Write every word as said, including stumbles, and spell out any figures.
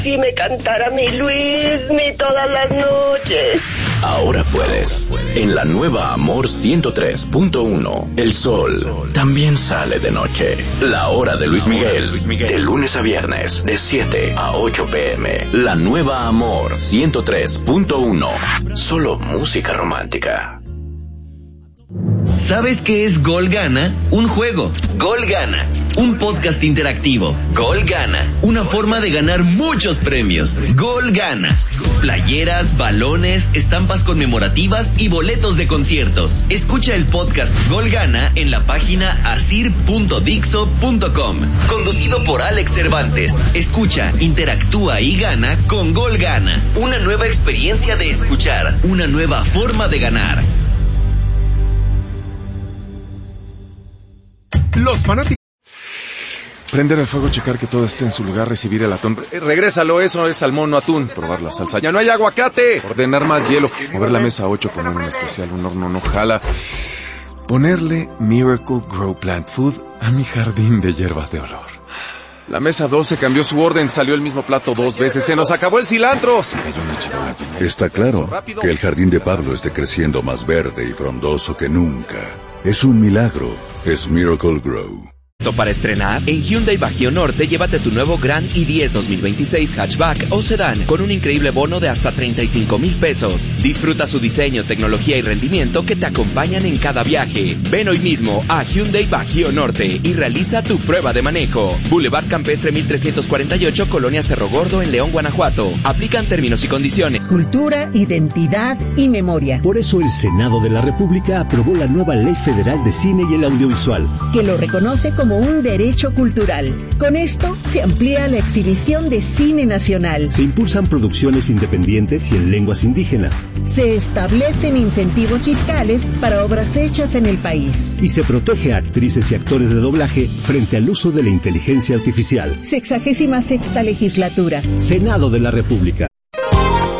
Si me cantara mi Luismi todas las noches. Ahora puedes. En la nueva Amor ciento tres punto uno, el sol también sale de noche. La hora de Luis Miguel, de lunes a viernes, de siete a ocho pm. La nueva Amor ciento tres punto uno. Solo música romántica. ¿Sabes qué es Gol Gana? Un juego. Gol Gana. Un podcast interactivo. Gol Gana. Una forma de ganar muchos premios. Gol Gana. Playeras, balones, estampas conmemorativas y boletos de conciertos. Escucha el podcast Gol Gana en la página asir punto dixo punto com. Conducido por Alex Cervantes. Escucha, interactúa y gana con Gol Gana. Una nueva experiencia de escuchar. Una nueva forma de ganar. Los fanáticos. Prender el fuego, checar que todo esté en su lugar, recibir el atún. Eh, regrésalo, eso es salmón, no atún. Probar la salsa. ¡Ya no hay aguacate! Ordenar más hielo. Mover la mesa ocho, poner un especial, un horno no jala. Ponerle Miracle Grow Plant Food a mi jardín de hierbas de olor. La mesa doce cambió su orden, salió el mismo plato dos veces. ¡Se nos acabó el cilantro! Se cayó una charola. Está claro que el jardín de Pablo esté creciendo más verde y frondoso que nunca. Es un milagro. Es Miracle Grow. Para estrenar, en Hyundai Bajío Norte, llévate tu nuevo Grand i diez dos mil veintiséis hatchback o sedán con un increíble bono de hasta treinta y cinco mil pesos. Disfruta su diseño, tecnología y rendimiento que te acompañan en cada viaje. Ven hoy mismo a Hyundai Bajío Norte y realiza tu prueba de manejo. Boulevard Campestre mil trescientos cuarenta y ocho, Colonia Cerro Gordo, en León, Guanajuato. Aplican términos y condiciones. Cultura, identidad y memoria. Por eso el Senado de la República aprobó la nueva Ley Federal de Cine y el Audiovisual, que lo reconoce como un derecho cultural. Con esto se amplía la exhibición de cine nacional. Se impulsan producciones independientes y en lenguas indígenas. Se establecen incentivos fiscales para obras hechas en el país. Y se protege a actrices y actores de doblaje frente al uso de la inteligencia artificial. Sexagésima sexta legislatura. Senado de la República.